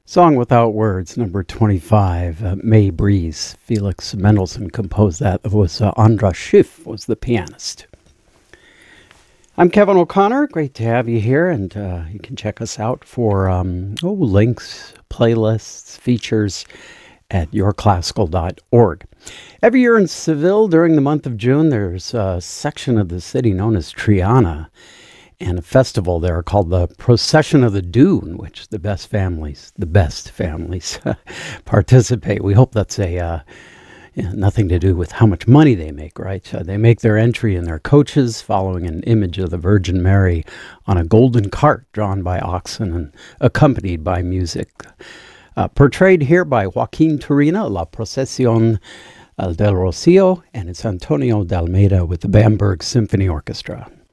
Song Without Words, number 25, May Breeze. Felix Mendelssohn composed that. It was Andras Schiff was the pianist. I'm Kevin O'Connor. Great to have you here, and you can check us out for links, playlists, features at yourclassical.org. Every year in Seville during the month of June, there's a section of the city known as Triana, and a festival there called the Procession of the Dune, which the best families participate. We hope that's nothing to do with how much money they make, right? They make their entry in their coaches following an image of the Virgin Mary on a golden cart drawn by oxen and accompanied by music. Portrayed here by Joaquin Turina, La Procesión del Rocío, and it's Antonio de Almeida with the Bamberg Symphony Orchestra.